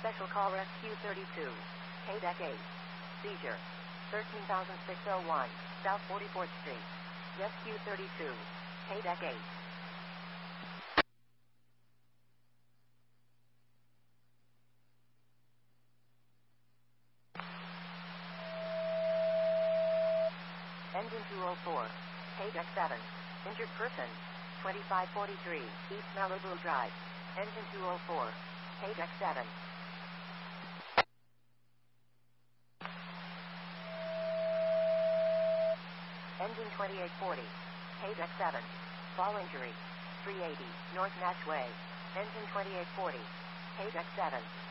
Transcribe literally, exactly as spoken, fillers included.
Special Call Rescue thirty-two. Haydeck eight. Seizure. thirteen thousand six oh one, South forty-fourth Street. Rescue thirty-two. Haydeck eight. Engine two oh four. Haydeck seven. Injured person. twenty-five forty-three, East Malibu Drive. Engine two oh four. Haydeck seven. Engine twenty-eight forty. Haydeck seven. Fall injury. three eighty, North Nash Way. Engine twenty-eight forty. Haydeck seven.